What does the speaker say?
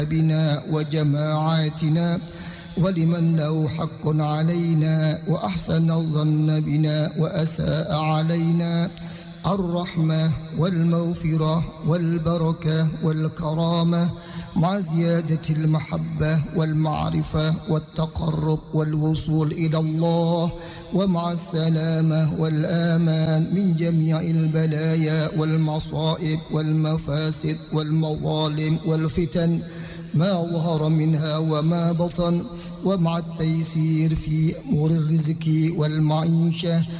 بنا وجماعاتنا، ولمن له حق علينا وأحسن الظن بنا وأساء علينا الرحمة والمغفرة والبركة والكرامة، مع زيادة المحبة والمعرفة والتقرب والوصول إلى الله، ومع السلامة والآمان من جميع البلايا والمصائب والمفاسد والمظالم والفتن ما ظهر منها وما بطن، ومع التيسير في أمور الرزق والمعيشة